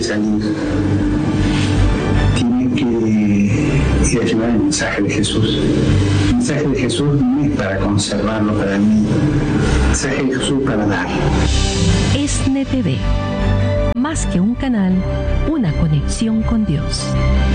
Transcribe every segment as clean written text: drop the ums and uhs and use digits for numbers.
salir, tiene que ir a llevar el mensaje de Jesús. El mensaje de Jesús no es para conservarlo para mí, el mensaje de Jesús para dar. ESNE TV, más que un canal, una conexión con Dios.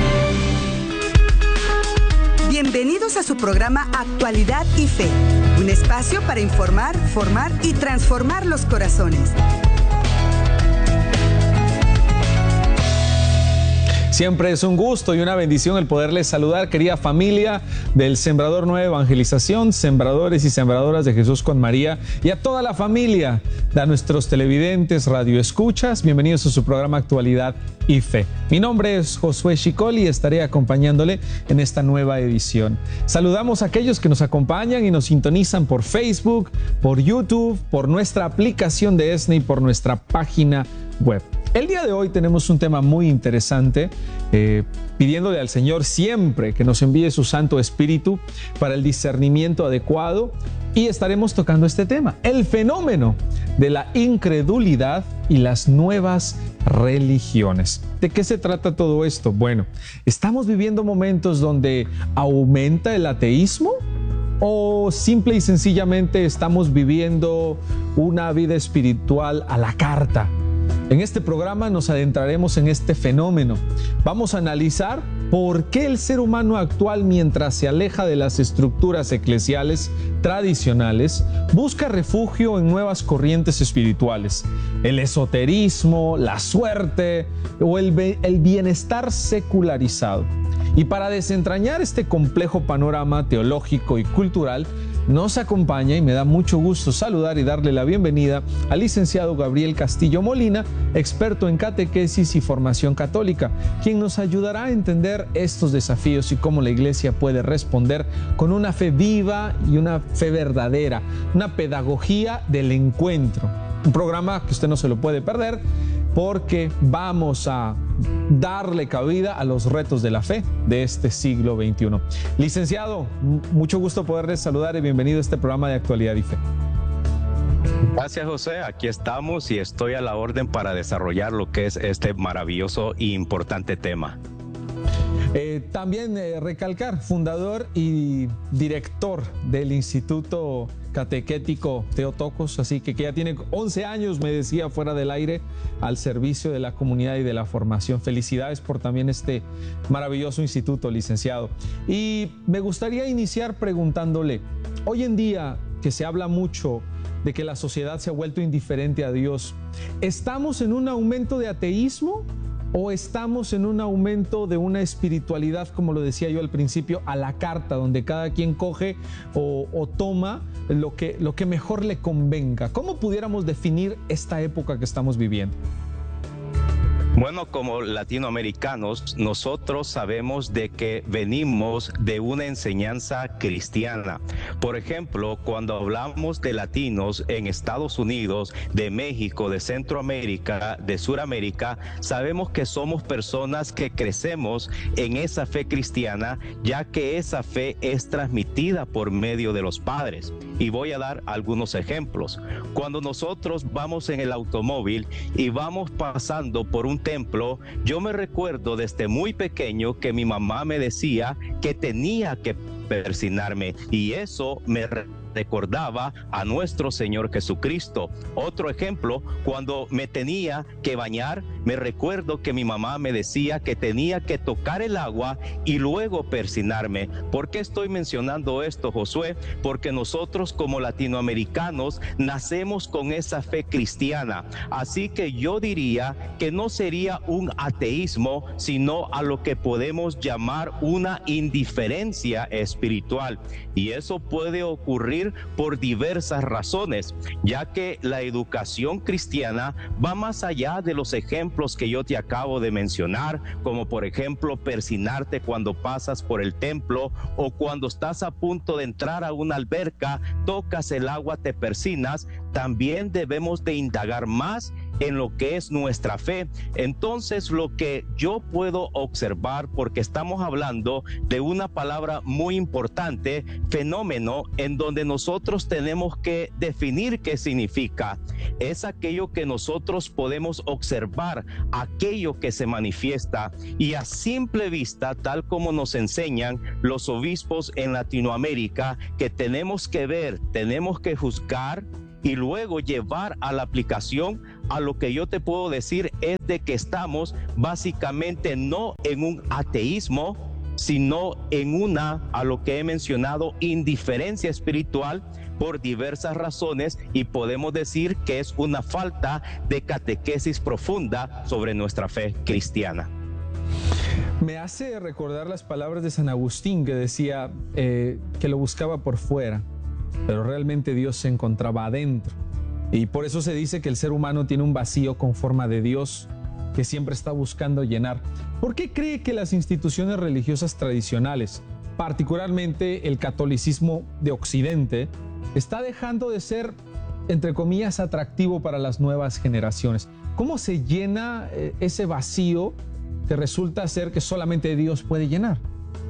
Bienvenidos a su programa Actualidad y Fe, un espacio para informar, formar y transformar los corazones. Siempre es un gusto y una bendición el poderles saludar, querida familia del Sembrador Nueva Evangelización, sembradores y sembradoras de Jesús con María, y a toda la familia, a nuestros televidentes, radioescuchas. Bienvenidos a su programa Actualidad y Fe. Mi nombre es Josué Chicol y estaré acompañándole en esta nueva edición. Saludamos a aquellos que nos acompañan y nos sintonizan por Facebook, por YouTube, por nuestra aplicación de ESNE y por nuestra página web. El día de hoy tenemos un tema muy interesante, pidiéndole al Señor siempre que nos envíe su Santo Espíritu para el discernimiento adecuado, y estaremos tocando este tema, el fenómeno de la incredulidad y las nuevas religiones. ¿De qué se trata todo esto? Bueno, ¿estamos viviendo momentos donde aumenta el ateísmo? ¿O simple y sencillamente estamos viviendo una vida espiritual a la carta? En este programa nos adentraremos en este fenómeno. Vamos a analizar por qué el ser humano actual, mientras se aleja de las estructuras eclesiales tradicionales, busca refugio en nuevas corrientes espirituales. El esoterismo, la suerte o el bienestar secularizado. Y para desentrañar este complejo panorama teológico y cultural, nos acompaña, y me da mucho gusto saludar y darle la bienvenida al licenciado Gabriel Castillo Molina, experto en catequesis y formación católica, quien nos ayudará a entender estos desafíos y cómo la Iglesia puede responder con una fe viva y una fe verdadera, una pedagogía del encuentro. Un programa que usted no se lo puede perder, porque vamos a darle cabida a los retos de la fe de este siglo XXI. Licenciado, mucho gusto poderles saludar y bienvenido a este programa de Actualidad y Fe. Gracias, José. Aquí estamos y estoy a la orden para desarrollar lo que es este maravilloso e importante tema. También recalcar, fundador y director del Instituto Catequético Theotokos, así que ya tiene 11 años, me decía fuera del aire, al servicio de la comunidad y de la formación. Felicidades por también este maravilloso instituto, licenciado. Y me gustaría iniciar preguntándole, hoy en día que se habla mucho de que la sociedad se ha vuelto indiferente a Dios, ¿estamos en un aumento de ateísmo? ¿O estamos en un aumento de una espiritualidad, como lo decía yo al principio, a la carta, donde cada quien coge o toma lo que mejor le convenga? ¿Cómo pudiéramos definir esta época que estamos viviendo? Bueno, como latinoamericanos, nosotros sabemos de que venimos de una enseñanza cristiana. Por ejemplo, cuando hablamos de latinos en Estados Unidos, de México, de Centroamérica, de Suramérica, sabemos que somos personas que crecemos en esa fe cristiana, ya que esa fe es transmitida por medio de los padres. Y voy a dar algunos ejemplos. Cuando nosotros vamos en el automóvil y vamos pasando por un templo, yo me recuerdo desde muy pequeño que mi mamá me decía que tenía que persignarme, y eso me recordaba a nuestro Señor Jesucristo. Otro ejemplo, cuando me tenía que bañar, me recuerdo que mi mamá me decía que tenía que tocar el agua y luego persignarme. ¿Por qué estoy mencionando esto, Josué? Porque nosotros como latinoamericanos nacemos con esa fe cristiana, así que yo diría que no sería un ateísmo, sino a lo que podemos llamar una indiferencia espiritual, y eso puede ocurrir por diversas razones, ya que la educación cristiana va más allá de los ejemplos que yo te acabo de mencionar, como por ejemplo persignarte cuando pasas por el templo, o cuando estás a punto de entrar a una alberca, tocas el agua, te persignas, también debemos de indagar más en lo que es nuestra fe. Entonces, lo que yo puedo observar, porque estamos hablando de una palabra muy importante, fenómeno, en donde nosotros tenemos que definir qué significa. Es aquello que nosotros podemos observar, aquello que se manifiesta, y a simple vista, tal como nos enseñan los obispos en Latinoamérica, que tenemos que ver, tenemos que juzgar y luego llevar a la aplicación. A lo que yo te puedo decir es de que estamos básicamente no en un ateísmo, sino en una, a lo que he mencionado, indiferencia espiritual por diversas razones, y podemos decir que es una falta de catequesis profunda sobre nuestra fe cristiana. Me hace recordar las palabras de San Agustín, que decía que lo buscaba por fuera, pero realmente Dios se encontraba adentro. Y por eso se dice que el ser humano tiene un vacío con forma de Dios que siempre está buscando llenar. ¿Por qué cree que las instituciones religiosas tradicionales, particularmente el catolicismo de Occidente, está dejando de ser, entre comillas, atractivo para las nuevas generaciones? ¿Cómo se llena ese vacío que resulta ser que solamente Dios puede llenar?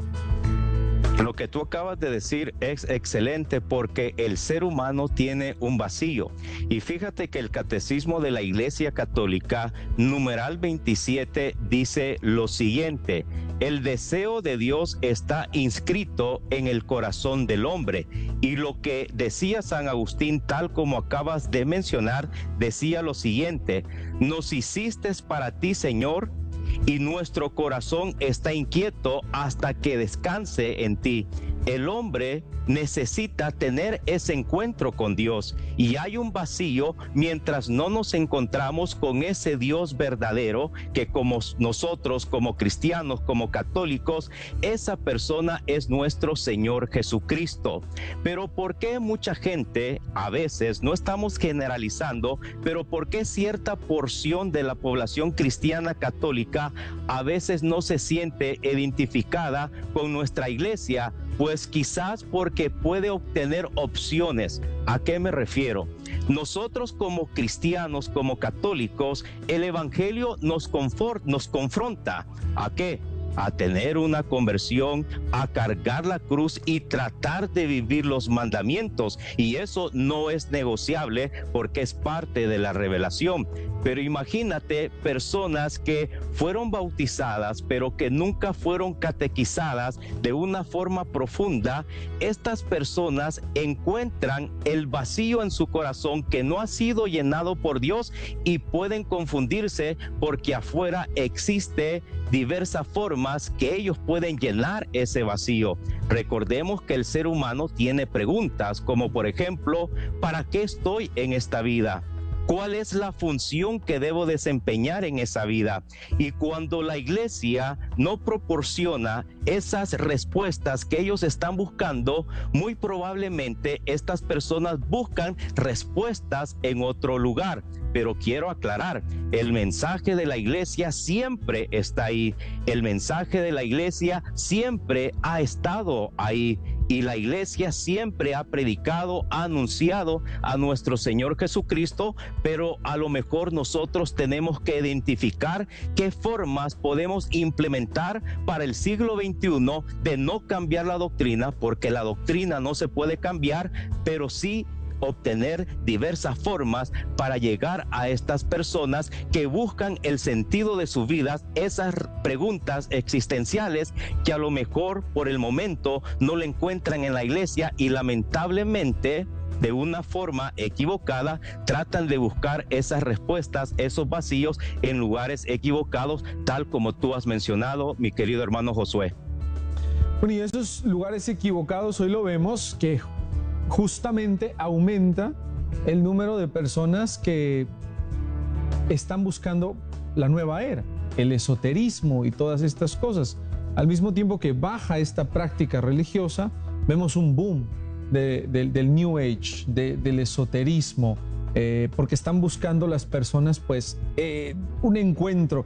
Lo que tú acabas de decir es excelente, porque el ser humano tiene un vacío. Y fíjate que el Catecismo de la Iglesia Católica, numeral 27, dice lo siguiente: el deseo de Dios está inscrito en el corazón del hombre. Y lo que decía San Agustín, tal como acabas de mencionar, decía lo siguiente: nos hiciste para ti, Señor, y nuestro corazón está inquieto hasta que descanse en ti. El hombre necesita tener ese encuentro con Dios, y hay un vacío mientras no nos encontramos con ese Dios verdadero, que como nosotros, como cristianos, como católicos, esa persona es nuestro Señor Jesucristo. Pero ¿por qué mucha gente, a veces, no estamos generalizando, pero por qué cierta porción de la población cristiana católica a veces no se siente identificada con nuestra iglesia? Pues quizás porque puede obtener opciones. ¿A qué me refiero? Nosotros como cristianos, como católicos, el evangelio nos confronta. ¿A qué? A tener una conversión, a cargar la cruz y tratar de vivir los mandamientos. Y eso no es negociable, porque es parte de la revelación. Pero imagínate personas que fueron bautizadas, pero que nunca fueron catequizadas de una forma profunda. Estas personas encuentran el vacío en su corazón que no ha sido llenado por Dios, y pueden confundirse porque afuera existe diversas formas que ellos pueden llenar ese vacío. Recordemos que el ser humano tiene preguntas, como por ejemplo: ¿para qué estoy en esta vida? ¿Cuál es la función que debo desempeñar en esa vida? Y cuando la iglesia no proporciona esas respuestas que ellos están buscando, muy probablemente estas personas buscan respuestas en otro lugar. Pero quiero aclarar, el mensaje de la iglesia siempre está ahí. El mensaje de la iglesia siempre ha estado ahí. Y la iglesia siempre ha predicado, ha anunciado a nuestro Señor Jesucristo, pero a lo mejor nosotros tenemos que identificar qué formas podemos implementar para el siglo XXI de no cambiar la doctrina, porque la doctrina no se puede cambiar, pero sí obtener diversas formas para llegar a estas personas que buscan el sentido de sus vidas, esas preguntas existenciales que a lo mejor por el momento no le encuentran en la iglesia, y lamentablemente de una forma equivocada tratan de buscar esas respuestas, esos vacíos en lugares equivocados, tal como tú has mencionado, mi querido hermano Josué. Bueno, y esos lugares equivocados hoy lo vemos que justamente aumenta el número de personas que están buscando la nueva era, el esoterismo y todas estas cosas. Al mismo tiempo que baja esta práctica religiosa, vemos un boom del New Age, del esoterismo, porque están buscando las personas pues un encuentro.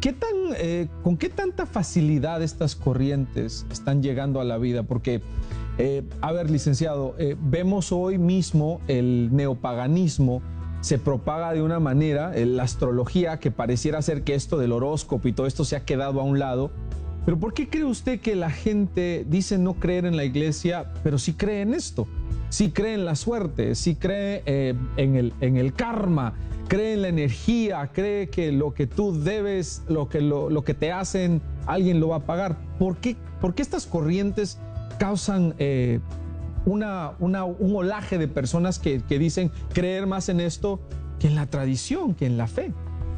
¿Con qué tanta facilidad estas corrientes están llegando a la vida? Porque A ver, licenciado, vemos hoy mismo el neopaganismo se propaga de una manera, la astrología, que pareciera ser que esto del horóscopo y todo esto se ha quedado a un lado. Pero ¿por qué cree usted que la gente dice no creer en la iglesia, pero sí cree en esto? Sí cree en la suerte, sí cree en el karma, cree en la energía, cree que lo que tú debes, lo que te hacen, alguien lo va a pagar. ¿Por qué estas corrientes causan un olaje de personas que dicen creer más en esto que en la tradición, que en la fe?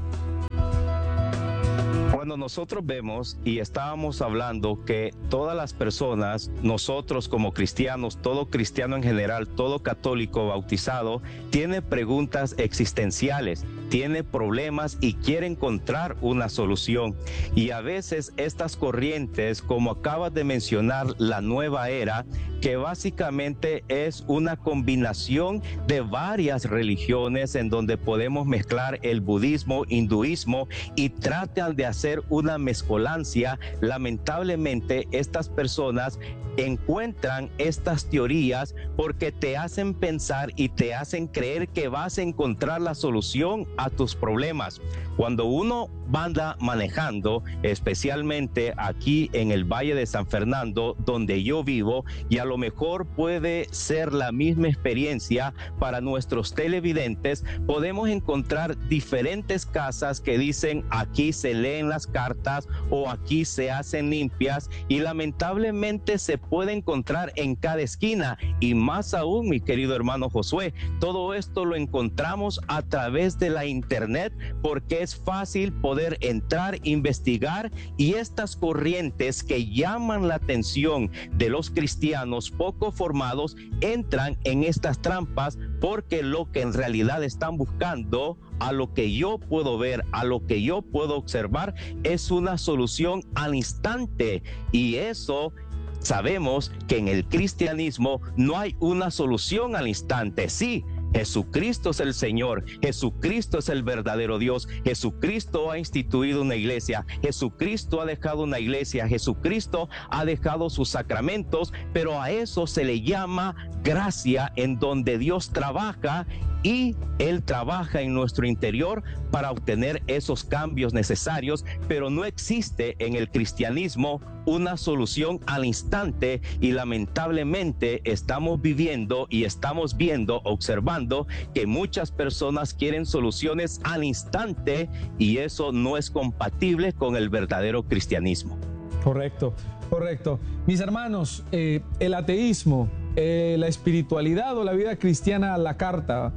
Cuando nosotros vemos y estábamos hablando que todas las personas, nosotros como cristianos, todo cristiano en general, todo católico bautizado, tiene preguntas existenciales, tiene problemas y quiere encontrar una solución. Y a veces estas corrientes, como acabas de mencionar, la nueva era, que básicamente es una combinación de varias religiones en donde podemos mezclar el budismo, hinduismo, y tratan de hacer una mezcolancia. Lamentablemente estas personas encuentran estas teorías porque te hacen pensar y te hacen creer que vas a encontrar la solución a tus problemas. Cuando uno anda manejando, especialmente aquí en el Valle de San Fernando, donde yo vivo, y a lo mejor puede ser la misma experiencia para nuestros televidentes, podemos encontrar diferentes casas que dicen aquí se leen las cartas o aquí se hacen limpias, y lamentablemente se puede encontrar en cada esquina. Y más aún, mi querido hermano Josué, todo esto lo encontramos a través de la internet, porque es fácil poder entrar, investigar, y estas corrientes que llaman la atención de los cristianos poco formados entran en estas trampas, porque lo que en realidad están buscando, a lo que yo puedo ver, a lo que yo puedo observar, es una solución al instante. Y eso sabemos que en el cristianismo no hay una solución al instante. Sí, Jesucristo es el Señor, Jesucristo es el verdadero Dios, Jesucristo ha instituido una iglesia, Jesucristo ha dejado una iglesia, Jesucristo ha dejado sus sacramentos, pero a eso se le llama gracia, en donde Dios trabaja, y Él trabaja en nuestro interior para obtener esos cambios necesarios. Pero no existe en el cristianismo una solución al instante, y lamentablemente estamos viviendo y estamos viendo, observando que muchas personas quieren soluciones al instante, y eso no es compatible con el verdadero cristianismo. Correcto, correcto. Mis hermanos, el ateísmo, la espiritualidad o la vida cristiana a la carta,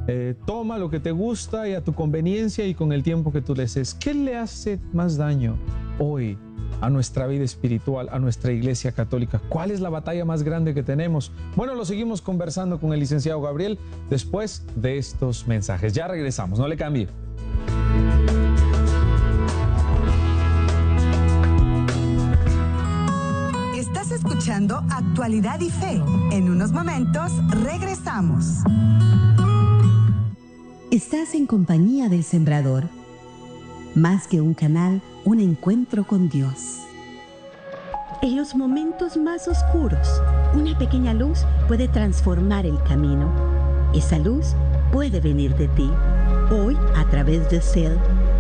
toma lo que te gusta y a tu conveniencia y con el tiempo que tú desees. ¿Qué le hace más daño hoy a nuestra vida espiritual, a nuestra iglesia católica? ¿Cuál es la batalla más grande que tenemos? Bueno, lo seguimos conversando con el licenciado Gabriel después de estos mensajes. Ya regresamos, no le cambie. Estás escuchando Actualidad y Fe. En unos momentos regresamos. Estás en compañía del Sembrador. Más que un canal, un encuentro con Dios. En los momentos más oscuros, una pequeña luz puede transformar el camino. Esa luz puede venir de ti, hoy a través de CEL.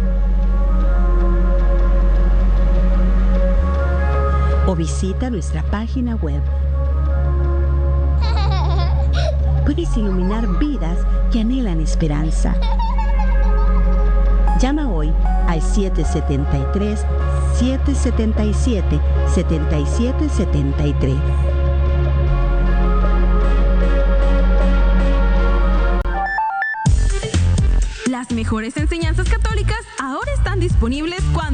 O visita nuestra página web. Puedes iluminar vidas que anhelan esperanza. Llama hoy al 773-777-7773. Las mejores enseñanzas católicas ahora están disponibles cuando